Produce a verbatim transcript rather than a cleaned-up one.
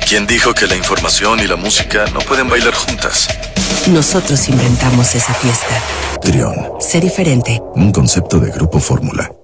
¿Quién dijo que la información y la música no pueden bailar juntas? Nosotros inventamos esa fiesta. Trión. Sé diferente. Un concepto de Grupo Fórmula.